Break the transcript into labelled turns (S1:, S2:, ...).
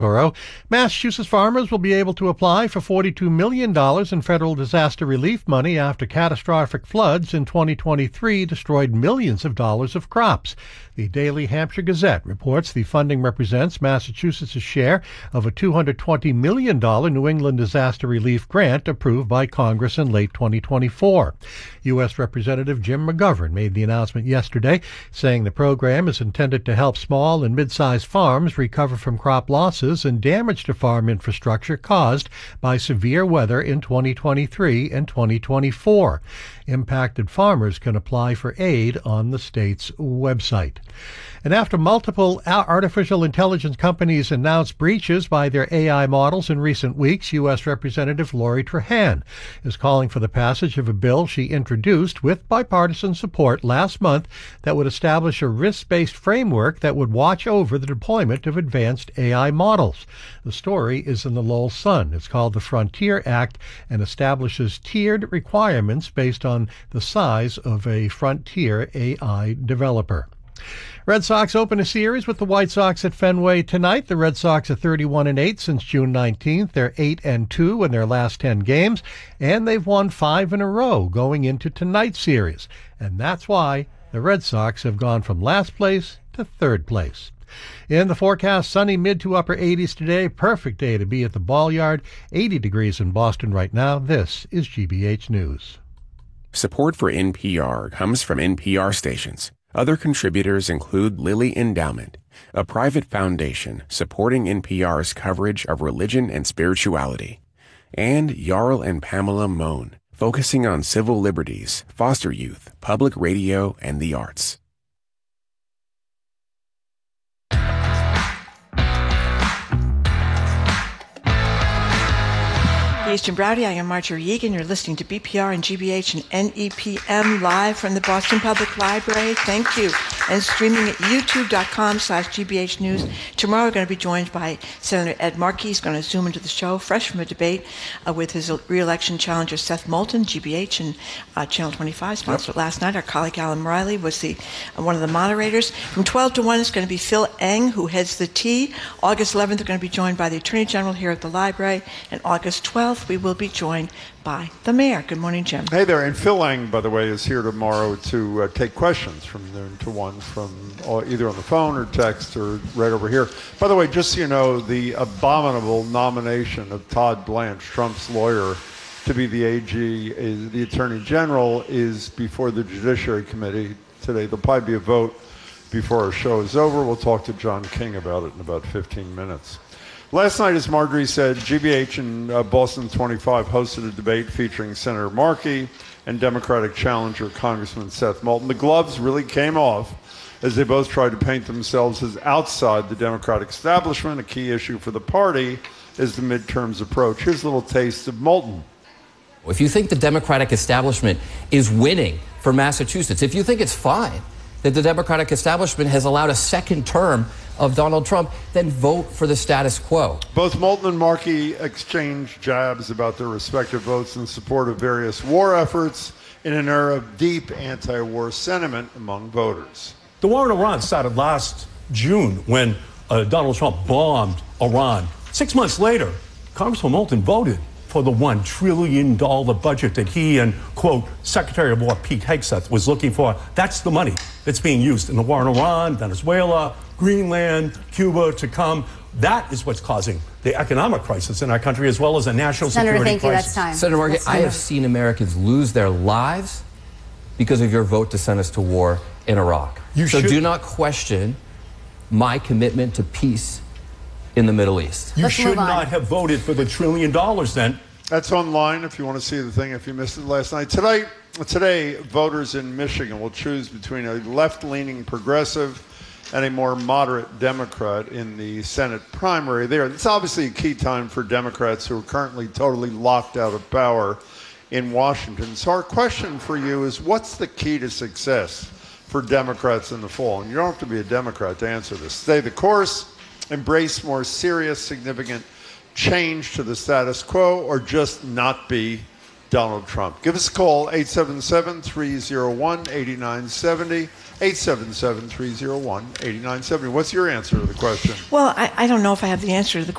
S1: Massachusetts farmers will be able to apply for $42 million in federal disaster relief money after catastrophic floods in 2023 destroyed millions of dollars of crops. The Daily Hampshire Gazette reports the funding represents Massachusetts' share of a $220 million New England disaster relief grant approved by Congress in late 2024. U.S. Representative Jim McGovern made the announcement yesterday, saying the program is intended to help small and mid-sized farms recover from crop losses and damage to farm infrastructure caused by severe weather in 2023 and 2024. Impacted farmers can apply for aid on the state's website. And after multiple artificial intelligence companies announced breaches by their AI models in recent weeks, U.S. Representative Lori Trahan is calling for the passage of a bill she introduced with bipartisan support last month that would establish a risk-based framework that would watch over the deployment of advanced AI models. The story is in the Lowell Sun. It's called the Frontier Act and establishes tiered requirements based on the size of a frontier AI developer. Red Sox open a series with the White Sox at Fenway tonight. The Red Sox are 31-8 since June 19th. They're 8-2 in their last 10 games, and they've won 5 in a row going into tonight's series. And that's why the Red Sox have gone from last place to third place. In the forecast, sunny mid to upper 80s today. Perfect day to be at the ball yard. 80 degrees in Boston right now. This is GBH News.
S2: Support for NPR comes from NPR stations. Other contributors include Lilly Endowment, a private foundation supporting NPR's coverage of religion and spirituality, and Jarl and Pamela Mohn, focusing on civil liberties, foster youth, public radio, and the arts.
S3: Jim Browdy, I am Marjorie Egan. You're listening to BPR and GBH and NEPM live from the Boston Public Library. Thank you. And streaming at youtube.com/GBH News. Tomorrow we're going to be joined by Senator Ed Markey. He's going to zoom into the show fresh from a debate with his re-election challenger Seth Moulton, GBH and Channel 25, sponsored last night. Our colleague Alan Riley was one of the moderators. From 12 to 1 is going to be Phil Eng, who heads the T. August 11th, we're going to be joined by the Attorney General here at the library. And August 12th, we will be joined by the mayor. Good morning, Jim.
S4: Hey there. And Phil Eng, by the way, is here tomorrow to take questions from noon to 1 from either on the phone or text or right over here. By the way, just so you know, the abominable nomination of Todd Blanche, Trump's lawyer, to be the AG, the Attorney General, is before the Judiciary Committee today. There'll probably be a vote before our show is over. We'll talk to John King about it in about 15 minutes. Last night, as Marjorie said, GBH and Boston 25 hosted a debate featuring Senator Markey and Democratic challenger Congressman Seth Moulton. The gloves really came off as they both tried to paint themselves as outside the Democratic establishment. A key issue for the party as the midterms approach. Here's a little taste of Moulton.
S5: If you think the Democratic establishment is winning for Massachusetts, if you think it's fine that the Democratic establishment has allowed a second term of Donald Trump, then vote for the status quo.
S4: Both Moulton and Markey exchanged jabs about their respective votes in support of various war efforts in an era of deep anti-war sentiment among voters.
S6: The war in Iran started last June when Donald Trump bombed Iran. 6 months later, Congressman Moulton voted for the $1 trillion budget that he and, quote, Secretary of War Pete Hegseth was looking for. That's the money that's being used in the war in Iran, Venezuela, Greenland, Cuba to come. That is what's causing the economic crisis in our country as well as a national security crisis.
S7: Senator, thank you. That's time.
S5: Senator Markey, I have seen Americans lose their lives because of your vote to send us to war in Iraq. Do not question my commitment to peace in the Middle East.
S6: You should not have voted for the $1 trillion then.
S4: That's online if you want to see the thing, if you missed it last night. Today, voters in Michigan will choose between a left-leaning progressive and a more moderate Democrat in the Senate primary there. It's obviously a key time for Democrats who are currently totally locked out of power in Washington. So our question for you is, what's the key to success for Democrats in the fall? And you don't have to be a Democrat to answer this. Stay the course, embrace more serious, significant change to the status quo, or just not be Donald Trump? Give us a call, 877-301-8970, 877-301-8970. What's your answer to the question?
S3: Well, I don't know if I have the answer to the